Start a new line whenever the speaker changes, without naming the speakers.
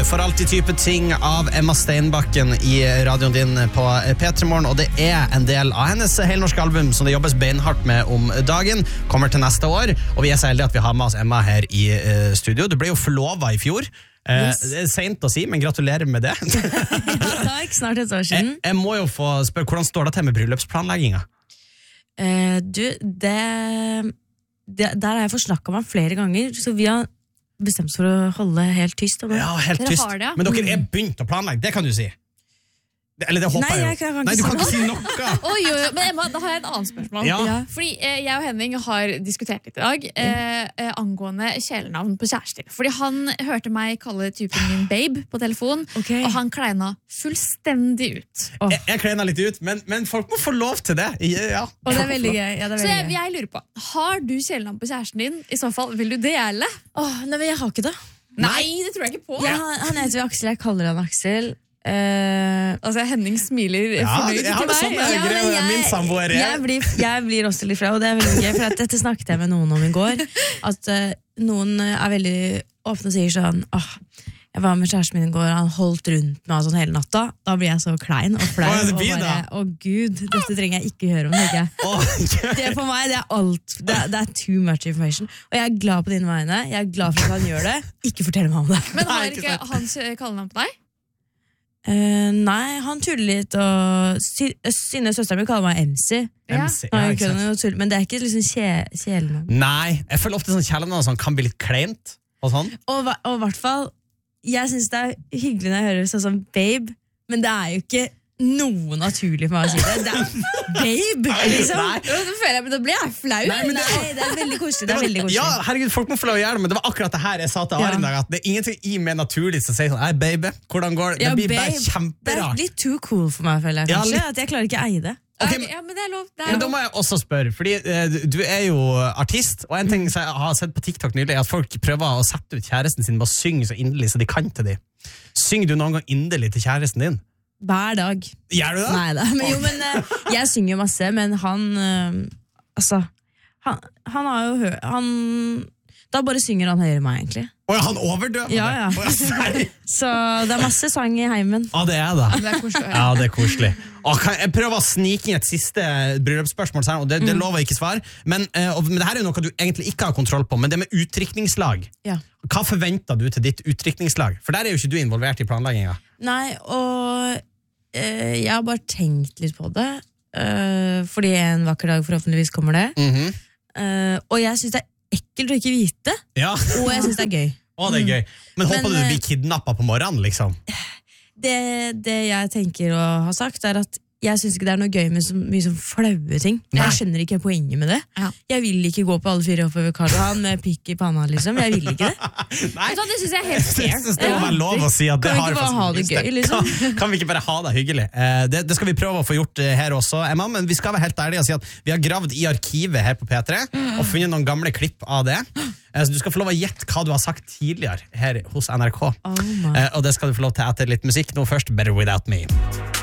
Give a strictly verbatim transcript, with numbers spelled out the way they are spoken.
For alltid type ting av Emma Steinbakken i radioen din på P tre Morgen, og det er en del av hennes helnorske album som det jobbes beinhardt med om dagen, kommer til neste år, og vi er så heldige at vi har med oss Emma her i uh, studio. Du ble jo forlovet i fjor. Yes. Uh, det er sent å si, men gratulerer med det.
Ja, takk, snart et år siden.
Jeg, jeg må jo få spørre, hvordan står det til med bryllupsplanlegginga?
Uh, du, det, det Der har jeg forsnakket meg flere ganger, så vi har bestemt for å holde helt tyst.
Ja, helt tyst.
Det, ja.
Men dere er begynt å planlegge, det kan du si. Eller det håper
Nei,
jeg jo.
jeg kan, kan
Nei, du kan
ikke
ikke si noe.
Oi, oi, oi, men Emma, da har jeg et annet spørsmål.
Ja.
Ja.
Fordi eh, jeg og Henning har diskutert litt i dag eh, eh, angående kjælenavn på kjærester. Fordi han hørte meg kalle typen min babe på telefon,
Okay.
og han kleina fullstendig ut.
Oh.
Jeg, jeg kleiner litt ut, men, men folk må få lov til det. Ja.
Og det er veldig gøy, ja, det er
Så
veldig
jeg,
gøy.
jeg lurer på, har du kjælenavn på kjæresten din? I så fall, vil du dele?
Åh, nei, men jeg har ikke det.
Nei, det tror jeg ikke på.
Jeg, han, han heter jo Aksel, jeg kaller han Aksel. Uh,
Altså, Henning smiler
Ja,
fornøyd
jeg har
til
det
meg.
sånn, jeg.
Ja, men
greier, min samboer er-
jeg, blir, jeg blir også litt flau, og det er veldig gøy, for at dette snakket jeg med noen om i går. At uh, noen er veldig åpne og sier sånn åh, jeg var med kjæresten min i går, han holdt rundt meg sånn hele natta. Da blir jeg så klein og flau.
Hva er det
Og
blir
bare,
da?
å gud, dette trenger jeg ikke høre om, tenker jeg.
Åh,
Det for meg, det er alt. Det er, det er too much information. Og jeg er glad på dine vegne. Jeg er glad for at han gjør det. Ikke fortell meg om det.
Men
Nei,
har
ikke
ikke
sant.
han kjø- kallenavn på deg?
Eh, nei, han tuller litt, og Sy- Synne, søsteren min, kaller meg M C.
Ja.
M C,
Nei,
ja,
hun
ikke sant.
kødder noe tull, men det er ikke liksom kje, kjælenavn.
Nei, jeg føler ofte sånn kjælenavn sånn, kan bli litt kleint og sånn.
Og hva- og i hvert fall, jeg synes det er hyggelig når jeg hører sånn som babe, men det er jo ikke noe naturlig for meg å si det. Det er babe, liksom.
Nei.
Jo, så føler jeg, men da blir jeg flau.
Nei, men det-
Nei, det er veldig koselig. Det er veldig koselig.
Ja, herregud, folk må få lov å gjøre det, men det var akkurat det her jeg sa til
Ja.
Arin i dag, at det er ingenting i meg naturlig som sier sånn, hei baby, hvordan går det?
Ja,
Det blir bare
babe. Det er
kjemperart.
litt too cool for meg, føler jeg
Ja,
kanskje.
litt.
At jeg klarer ikke å eie det.
Ok,
Ja,
men-
ja, men det er lov. Det er
Men da
lov.
må jeg også spørre, fordi eh, du- du er jo artist, og en ting som jeg har sett på TikTok nylig, er at folk prøver å sette ut kjæresten sin, bare synge så inderlig så de kan til de. Synger du noen gang inderlig til kjæresten din?
Hver dag.
Gjør du det?
Nei da. Men jo, men eh, jeg synger masse, men han eh, altså han, han har jo hørt han, Da bare synger han høyere meg, egentlig.
Åja, han overdøver
Ja,
det.
ja.
Åja, serr.
Så det er masse sang i heimen.
Ja, det er det.
Det er koselig å høre.
Ja, det er koselig. Og kan jeg prøver å snike inn et siste bryllupsspørsmål, og det, det lover jeg ikke svar. Men, eh, og, men det her er jo noe du egentlig ikke har kontroll på, men det med utdrikningslag.
Ja.
Hva forventer du til ditt utdrikningslag? For der er jo ikke du involvert i planlegginga.
Nei, og eh, jeg har bare tenkt litt på det. eh, fordi en vakker dag forhåpentligvis kommer det.
Mhm.
Eh, og jeg syns det er ekkelt å ikke vite,
Ja,
og jeg syns det er gøy.
å, det er gøy. Men håper
Men,
du du
eh,
blir kidnappet på morgenen, liksom?
Det, det jeg tenker å ha sagt, er at jeg syns ikke det er noe gøy med så mye sånn flaue ting.
Nei.
Jeg skjønner ikke poenget med det.
Ja.
Jeg vil ikke gå på alle fire oppover Karl Johan med pikk i panna, liksom. Jeg vil ikke det.
Nei,
Vet du hva, det synes jeg er helt
jeg
fair.
synes det må være lov å si at det
Kan vi
har
ikke bare
faktisk
ha det
lyst til.
gøy, liksom?
Kan, kan vi ikke bare ha det hyggelig? Eh, det, det skal vi prøve å få gjort eh, her også, Emma, men vi skal være helt ærlige og si at vi har gravd i arkivet her på P tre og funnet noen gamle klipp av det. Eh, så du skal få lov å gjette hva du har sagt tidligere her hos N R K.
Oh my.
Eh, og det skal du få lov til etter litt musikk. Nå først Better Without Me.